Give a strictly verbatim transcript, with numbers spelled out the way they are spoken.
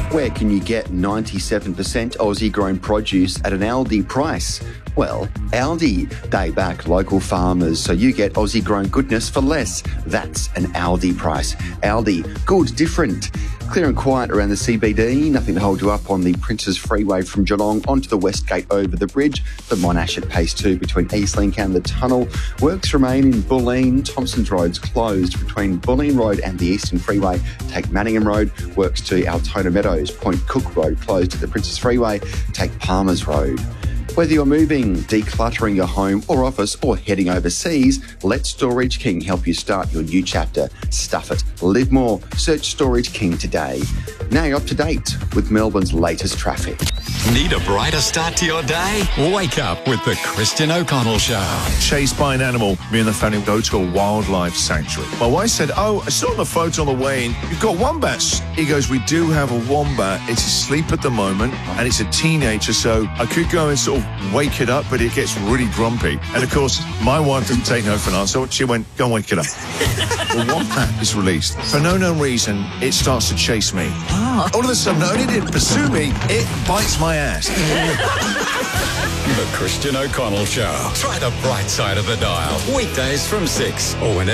Where can you get ninety-seven percent Aussie-grown produce at an Aldi price? Well, Aldi. They back local farmers, so you get Aussie-grown goodness for less. That's an Aldi price. Aldi, good, different. Clear and quiet around the C B D. Nothing to hold you up on the Princes Freeway from Geelong onto the West Gate over the bridge. The Monash at Pace two between Eastlink and the Tunnel. Works remain in Bulleen. Thompson's Road's closed between Bulleen Road and the Eastern Freeway. Take Manningham Road. Works to Altona Meadows. Point Cook Road closed to the Princes Freeway. Take Palmers Road. Whether you're moving, decluttering your home or office, or heading overseas, let Storage King help you start your new chapter. Stuff it. Live more. Search Storage King today. Now you're up to date with Melbourne's latest traffic. Need a brighter start to your day? Wake up with the Christian O'Connell Show. Chased by an animal, me and the family go to a wildlife sanctuary. My wife said, oh, I saw on the photo on the way in, you've got wombats. He goes, we do have a wombat. It's asleep at the moment, and it's a teenager, so I could go and sort of wake it up, but it gets really grumpy. And of course, my wife doesn't take no for an answer. She went, go and wake it up. The wombat is released. For no known reason, it starts to chase me. Oh. All of a sudden, not only did it pursue me, it bites my ass. The Christian O'Connell Show. Try the bright side of the dial. Weekdays from six or whenever.